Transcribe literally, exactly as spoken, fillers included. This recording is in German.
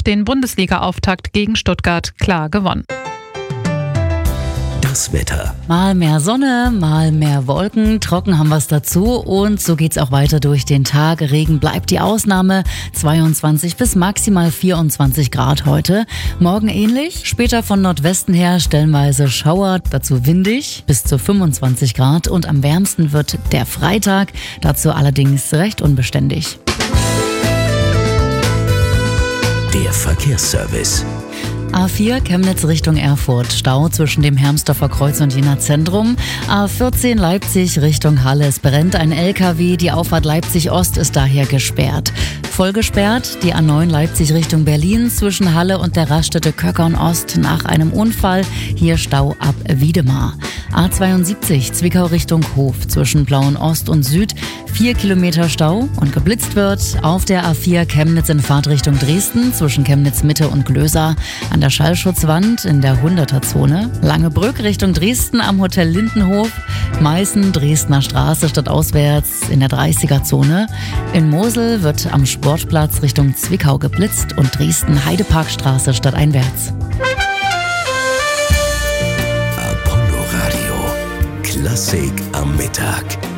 auch den Bundesliga-Auftakt gegen Stuttgart klar gewonnen. Das Wetter. Mal mehr Sonne, mal mehr Wolken, trocken haben wir es dazu und so geht's auch weiter durch den Tag. Regen bleibt die Ausnahme, zweiundzwanzig bis maximal vierundzwanzig Grad heute. Morgen ähnlich, später von Nordwesten her stellenweise Schauer, dazu windig, bis zu fünfundzwanzig Grad und am wärmsten wird der Freitag, dazu allerdings recht unbeständig. Der Verkehrsservice. A vier Chemnitz Richtung Erfurt, Stau zwischen dem Hermsdorfer Kreuz und Jena Zentrum. A vierzehn Leipzig Richtung Halle, es brennt ein L K W, die Auffahrt Leipzig Ost ist daher gesperrt. Voll gesperrt die A neun Leipzig Richtung Berlin zwischen Halle und der Raststätte Köckern Ost nach einem Unfall, hier Stau ab Wiedemar. A zweiundsiebzig Zwickau Richtung Hof zwischen Plauen Ost und Süd, vier Kilometer Stau und geblitzt wird auf der A vier Chemnitz in Fahrtrichtung Dresden zwischen Chemnitz Mitte und Glösa an der Schallschutzwand in der hunderter-Zone. Langebrück Richtung Dresden am Hotel Lindenhof, Meißen Dresdner Straße stadtauswärts in der dreißiger-Zone. In Mosel wird am Sportplatz Richtung Zwickau geblitzt und Dresden Heideparkstraße stadteinwärts. Apollo Radio. Klassik am Mittag.